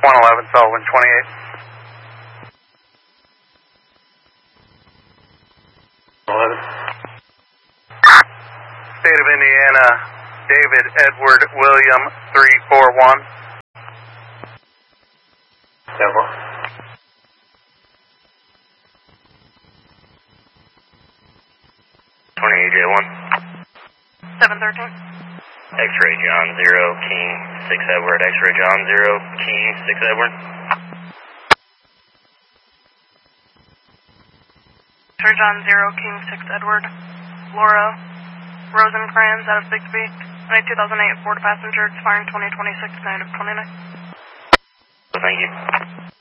111 Sullivan 28. State of Indiana, David Edward William 341. 28J1. 713. X-ray John 0, King 6 Edward. X-ray John 0, King 6 Edward. X-ray John 0, King 6 Edward. Laura Rosencrans out of Bixby. 2008 Ford passenger expiring 2026, negative 29. Thank you.